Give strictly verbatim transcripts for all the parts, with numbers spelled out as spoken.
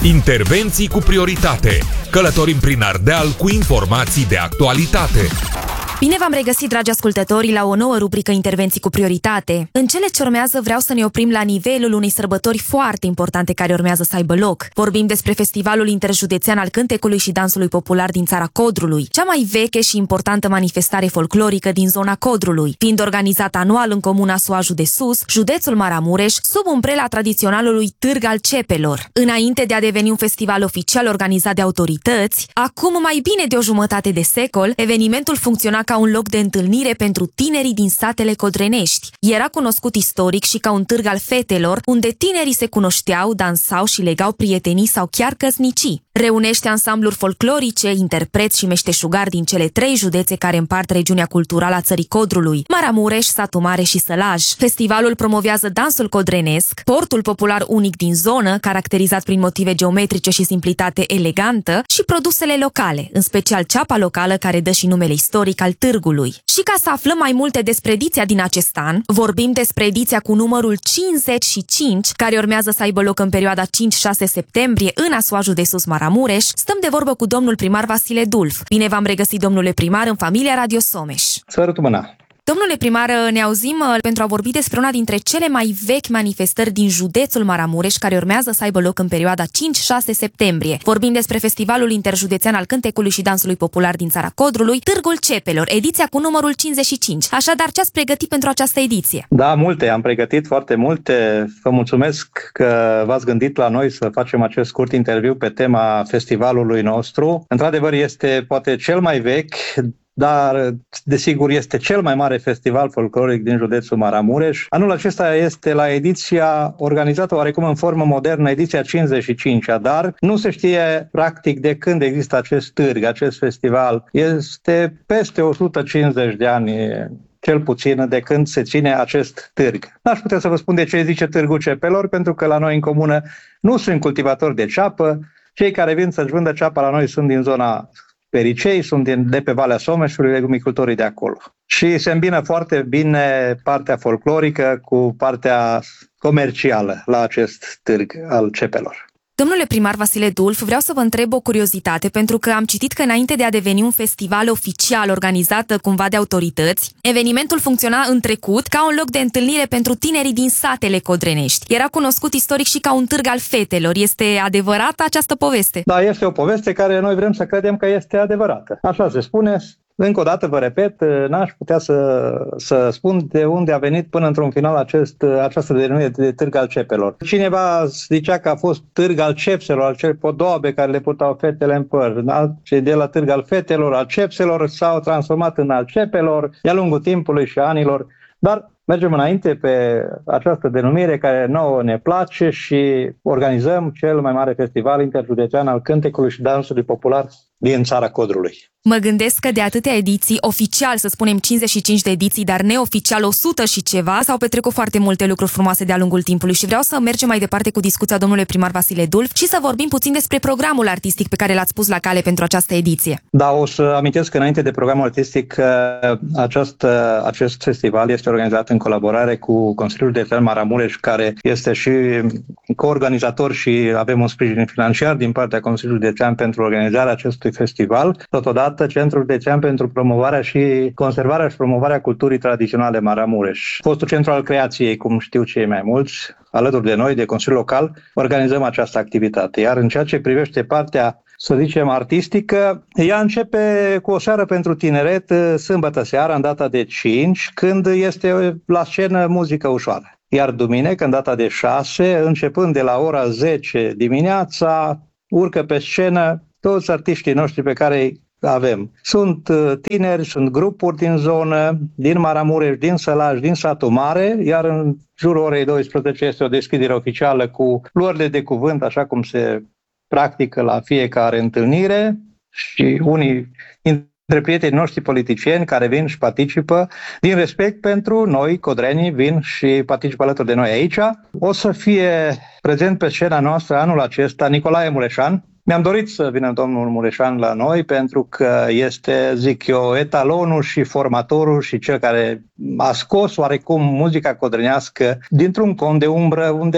Intervenții cu prioritate. Călătorim prin Ardeal cu informații de actualitate. Bine v-am regăsit, dragi ascultători, la o nouă rubrică Intervenții cu prioritate. În cele ce urmează vreau să ne oprim la nivelul unei sărbători foarte importante care urmează să aibă loc. Vorbim despre Festivalul Interjudețean al Cântecului și Dansului Popular din țara Codrului, cea mai veche și importantă manifestare folclorică din zona Codrului, fiind organizată anual în comuna Soaju de Sus, județul Maramureș, sub umbrela tradiționalului Târg al Cepelor. Înainte de a deveni un festival oficial organizat de autorități, acum mai bine de o jumătate de secol, evenimentul funcționa ca un loc de întâlnire pentru tinerii din satele codrenești. Era cunoscut istoric și ca un târg al fetelor, unde tinerii se cunoșteau, dansau și legau prietenii sau chiar căsnicii. Reunește ansambluri folclorice, interpreți și meșteșugari din cele trei județe care împart regiunea culturală a țării Codrului: Maramureș, Satu Mare și Sălaj. Festivalul promovează dansul codrenesc, portul popular unic din zonă, caracterizat prin motive geometrice și simplitate elegantă, și produsele locale, în special ceapa locală care dă și numele istoric al târgului. Și ca să aflăm mai multe despre ediția din acest an, vorbim despre ediția cu numărul cincizeci și cinci, care urmează să aibă loc în perioada cinci șase septembrie în Soaju de Sus, Maramureș. Stăm de vorbă cu domnul primar Vasile Dulf. Bine v-am regăsit, domnule primar, în familia Radio Someș. Sărutul mâna! Domnule primar, ne auzim pentru a vorbi despre una dintre cele mai vechi manifestări din județul Maramureș, care urmează să aibă loc în perioada cinci șase septembrie. Vorbim despre Festivalul Interjudețean al Cântecului și Dansului Popular din țara Codrului, Târgul Cepelor, ediția cu numărul cincizeci și cinci. Așadar, ce ați pregătit pentru această ediție? Da, multe. Am pregătit foarte multe. Vă mulțumesc că v-ați gândit la noi să facem acest scurt interviu pe tema festivalului nostru. Într-adevăr, este poate cel mai vechi, dar, desigur, este cel mai mare festival folcloric din județul Maramureș. Anul acesta este la ediția organizată oarecum în formă modernă, ediția cincizeci și cinci, dar nu se știe practic de când există acest târg, acest festival. Este peste o sută cincizeci de ani, cel puțin, de când se ține acest târg. N-aș putea să vă spun de ce zice Târgul Cepelor, pentru că la noi în comună nu sunt cultivatori de ceapă. Cei care vin să-și vândă ceapa la noi sunt din zona Pericei, sunt din, de pe Valea Someșului, legumicultorii de acolo. Și se îmbină foarte bine partea folclorică cu partea comercială la acest târg al cepelor. Domnule primar Vasile Dulf, vreau să vă întreb o curiozitate, pentru că am citit că înainte de a deveni un festival oficial organizat cumva de autorități, evenimentul funcționa în trecut ca un loc de întâlnire pentru tinerii din satele codrenești. Era cunoscut istoric și ca un târg al fetelor. Este adevărată această poveste? Da, este o poveste care noi vrem să credem că este adevărată. Așa se spune. Încă o dată, vă repet, n-aș putea să, să spun de unde a venit până într-un final acest, această denumire de târg al cepelor. Cineva zicea că a fost târg al cepselor, al cel podoabe care le purtau fetele în păr. Cei de la târg al fetelor, al cepselor, s-au transformat în al cepelor de-a lungul timpului și anilor. Dar mergem înainte pe această denumire care nouă ne place și organizăm cel mai mare festival interjudețean al cântecului și dansului popular din țara Codrului. Mă gândesc că de atâtea ediții, oficial să spunem cincizeci și cinci de ediții, dar neoficial o sută și ceva, s-au petrecut foarte multe lucruri frumoase de-a lungul timpului și vreau să mergem mai departe cu discuția domnului primar Vasile Dulf și să vorbim puțin despre programul artistic pe care l-ați pus la cale pentru această ediție. Da, o să amintesc înainte de programul artistic că acest, acest festival este organizat în colaborare cu Consiliul Județean Maramureș, care este și coorganizator și avem un sprijin financiar din partea Consiliului Județean pentru organizarea acestui festival. Totodată, Centrul Județean pentru promovarea și conservarea și promovarea culturii tradiționale Maramureș. Fostul centru al creației, cum știu cei mai mulți, alături de noi, de Consiliul Local, organizăm această activitate. Iar în ceea ce privește partea, să zicem, artistică, ea începe cu o seară pentru tineret, sâmbătă seara, în data de cinci, când este la scenă muzică ușoară. Iar duminică, în data de șase, începând de la ora zece dimineața, urcă pe scenă toți artiștii noștri pe care îi avem. Sunt tineri, sunt grupuri din zonă, din Maramureș, din Sălaj, din Satu Mare, iar în jurul orei douăsprezece este o deschidere oficială cu luările de cuvânt, așa cum se practică la fiecare întâlnire, și unii dintre prietenii noștri politicieni care vin și participă, din respect pentru noi, codrenii, vin și participă alături de noi aici. O să fie prezent pe scena noastră anul acesta Nicolae Mureșan. Mi-am dorit să vină domnul Mureșan la noi pentru că este, zic eu, etalonul și formatorul și cel care a scos oarecum muzica codrenească dintr-un cont de umbră unde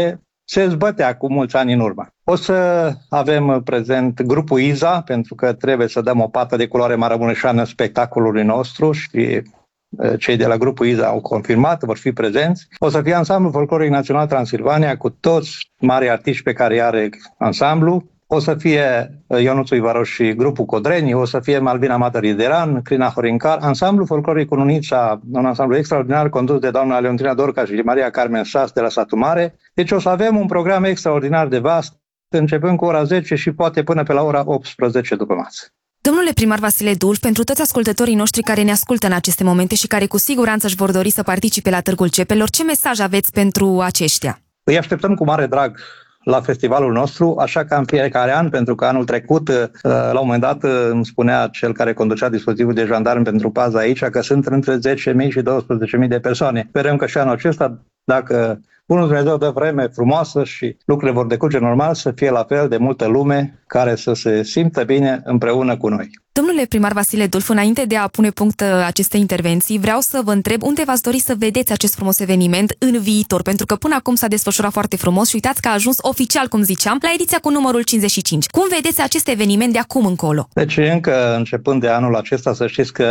se zbătea cu mulți ani în urmă. O să avem prezent grupul Iza, pentru că trebuie să dăm o pată de culoare maramureșeană spectacolului nostru și cei de la grupul Iza au confirmat, vor fi prezenți. O să fie ansamblul folcloric național Transilvania cu toți mari artiști pe care are ansamblu. O să fie Ionuț Ivaroș și grupul Codreni, o să fie Malvina Matărideran, Crina Horincar, ansamblu folcloric Cununița, un ansamblu extraordinar condus de doamna Leontina Dorca și de Maria Carmen Sas de la Satu Mare. Deci o să avem un program extraordinar de vast, începând cu ora zece și poate până pe la ora optsprezece după masă. Domnule primar Vasile Dulf, pentru toți ascultătorii noștri care ne ascultă în aceste momente și care cu siguranță își vor dori să participe la Târgul Cepelor, ce mesaj aveți pentru aceștia? Îi așteptăm cu mare drag la festivalul nostru, așa ca în fiecare an, pentru că anul trecut, la un moment dat, îmi spunea cel care conducea dispozitivul de jandarmi pentru pază aici, că sunt între zece mii și douăsprezece mii de persoane. Sperăm că și anul acesta, dacă Bunul Dumnezeu dă vreme frumoasă și lucrurile vor decurge normal, să fie la fel de multă lume care să se simtă bine împreună cu noi. Domnule primar Vasile Dulf, înainte de a pune punct acestei intervenții, vreau să vă întreb unde v-ați dori să vedeți acest frumos eveniment în viitor, pentru că până acum s-a desfășurat foarte frumos și uitați că a ajuns oficial, cum ziceam, la ediția cu numărul cincizeci și cinci. Cum vedeți acest eveniment de acum încolo? Deci încă începând de anul acesta, să știți că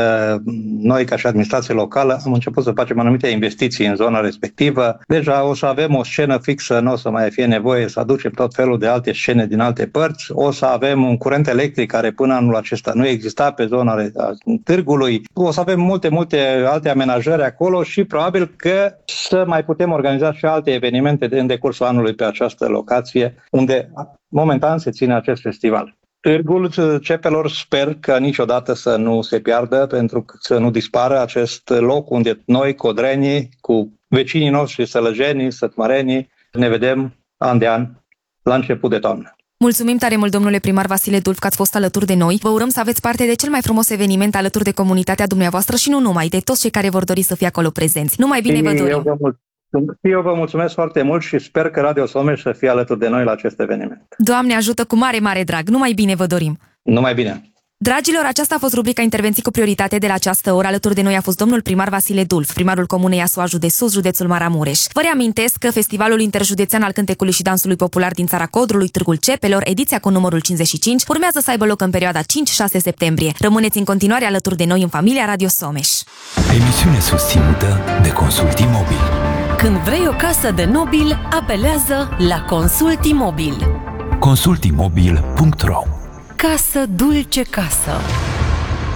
noi ca și administrație locală am început să facem anumite investiții în zona respectivă. Deja o să avem o scenă fixă, nu o să mai fie nevoie să aducem tot felul de alte scene din alte părți. O să avem un curent electric care până anul acesta nu exista pe zona târgului. O să avem multe, multe alte amenajări acolo și probabil că să mai putem organiza și alte evenimente în decursul anului pe această locație, unde momentan se ține acest festival. Târgul Cepelor sper că niciodată să nu se piardă, pentru că să nu dispară acest loc unde noi, codrenii, cu vecinii noștri, sălăjenii, sătmărenii, ne vedem an de an la început de toamnă. Mulțumim tare mult, domnule primar Vasile Dulf, că ați fost alături de noi. Vă urăm să aveți parte de cel mai frumos eveniment alături de comunitatea dumneavoastră și nu numai, de toți cei care vor dori să fie acolo prezenți. Numai bine vă dorim! Eu vă, mulțumesc, eu vă mulțumesc foarte mult și sper că Radio Someș să fie alături de noi la acest eveniment. Doamne ajută, cu mare, mare drag! Numai bine vă dorim! Numai bine! Dragilor, aceasta a fost rubrica Intervenții cu prioritate de la această oră. Alături de noi a fost domnul primar Vasile Dulf, primarul comunei Iasoaju de Sus, județul Maramureș. Vă reamintesc că Festivalul Interjudețean al Cântecului și Dansului Popular din Țara Codrului, Târgul Cepelor, ediția cu numărul cincizeci și cinci, urmează să aibă loc în perioada cinci șase septembrie. Rămâneți în continuare alături de noi în familia Radio Someș. Emisiune susținută de Consult Imobil. Când vrei o casă de nobil, apelează la Consult Imobil. consult imobil punct ro. Casă dulce casă.